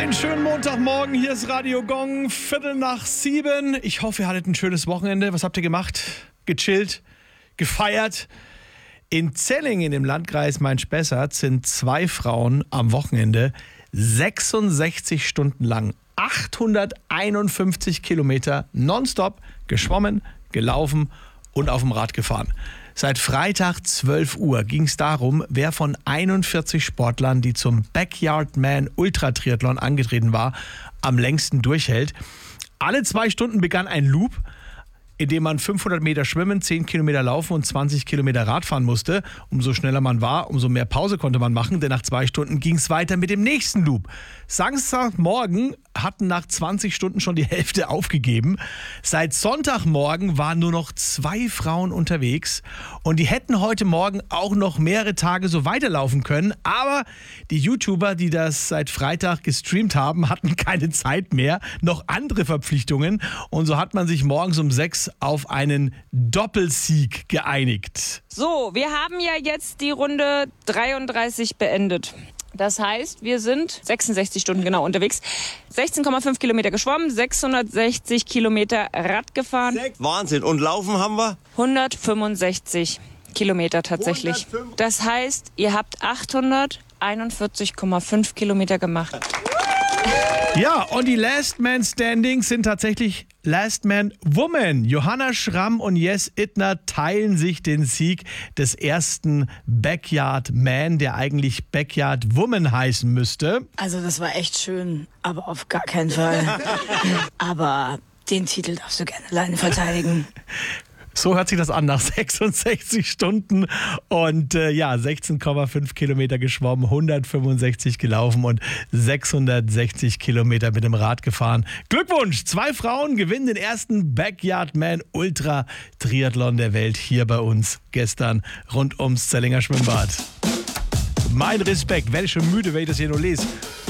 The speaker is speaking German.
Einen schönen Montagmorgen, hier ist Radio Gong, 6:15. Ich hoffe, ihr hattet ein schönes Wochenende. Was habt ihr gemacht? Gechillt? Gefeiert? In Zellingen im Landkreis Main-Spessart sind 2 Frauen am Wochenende 66 Stunden lang 851 Kilometer nonstop geschwommen, gelaufen und auf dem Rad gefahren. Seit Freitag 12 Uhr ging es darum, wer von 41 Sportlern, die zum Backyard Man Ultra Triathlon angetreten war, am längsten durchhält. Alle 2 Stunden begann ein Loop, in dem man 500 Meter schwimmen, 10 Kilometer laufen und 20 Kilometer Rad fahren musste. Umso schneller man war, umso mehr Pause konnte man machen, denn nach 2 Stunden ging es weiter mit dem nächsten Loop. Samstagmorgen hatten nach 20 Stunden schon die Hälfte aufgegeben. Seit Sonntagmorgen waren nur noch 2 Frauen unterwegs und die hätten heute Morgen auch noch mehrere Tage so weiterlaufen können, aber die YouTuber, die das seit Freitag gestreamt haben, hatten keine Zeit mehr, noch andere Verpflichtungen und so hat man sich morgens um 6 auf einen Doppelsieg geeinigt. So, wir haben ja jetzt die Runde 33 beendet. Das heißt, wir sind 66 Stunden genau unterwegs, 16,5 Kilometer geschwommen, 660 Kilometer Rad gefahren. Wahnsinn. Und laufen haben wir? 165 Kilometer tatsächlich. Das heißt, ihr habt 841,5 Kilometer gemacht. Ja, und die Last Man Standing sind tatsächlich Last Man Woman. Johanna Schramm und Jess Ittner teilen sich den Sieg des ersten Backyard Man, der eigentlich Backyard Woman heißen müsste. Also das war echt schön, aber auf gar keinen Fall. Aber den Titel darfst du gerne alleine verteidigen. So hört sich das an nach 66 Stunden und 16,5 Kilometer geschwommen, 165 gelaufen und 660 Kilometer mit dem Rad gefahren. Glückwunsch! 2 Frauen gewinnen den ersten Backyard Man Ultra Triathlon der Welt hier bei uns gestern rund ums Zellinger Schwimmbad. Mein Respekt, werde ich schon müde, wenn ich das hier nur lese.